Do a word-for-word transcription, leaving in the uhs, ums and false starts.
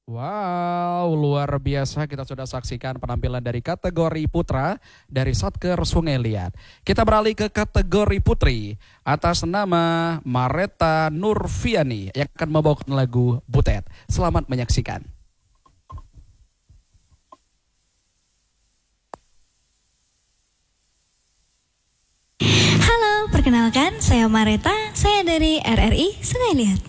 Wow, luar biasa, kita sudah saksikan penampilan dari kategori putra dari Satker Sungai Liat. Kita beralih ke kategori putri atas nama Mareta Nurfiani yang akan membawakan lagu Butet. Selamat menyaksikan. Halo, perkenalkan saya Mareta, saya dari R R I Sungai Liat.